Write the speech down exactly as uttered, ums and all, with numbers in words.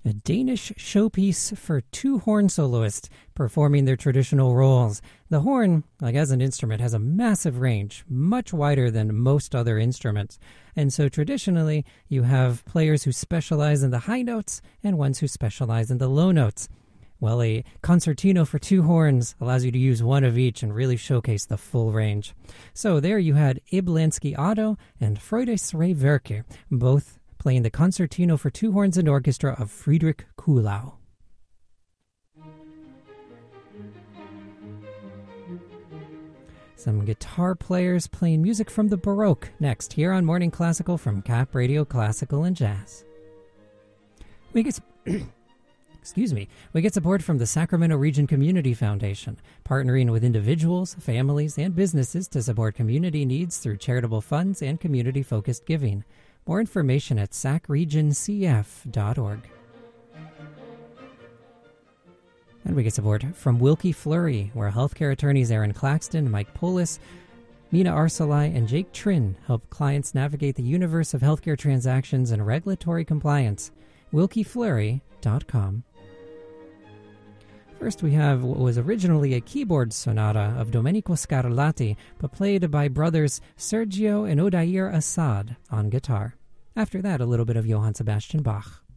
a Danish showpiece for two horn soloists performing their traditional roles. The horn, like as an instrument, has a massive range, much wider than most other instruments. And so traditionally, you have players who specialize in the high notes and ones who specialize in the low notes. Well, a concertino for two horns allows you to use one of each and really showcase the full range. So there you had Ib Lansky-Otto and Freudes Reh-Werke, both playing the concertino for two horns and orchestra of Friedrich Kuhlau. Some guitar players playing music from the Baroque next here on Morning Classical from Cap Radio Classical and Jazz. We get Excuse me. We get support from the Sacramento Region Community Foundation, partnering with individuals, families, and businesses to support community needs through charitable funds and community-focused giving. More information at sac region c f dot org. And we get support from Wilkie Fleury, where healthcare attorneys Aaron Claxton, Mike Polis, Mina Arsalai, and Jake Trin help clients navigate the universe of healthcare transactions and regulatory compliance. wilkie fleury dot com. First, we have what was originally a keyboard sonata of Domenico Scarlatti, but played by brothers Sergio and Odair Assad on guitar. After that, a little bit of Johann Sebastian Bach.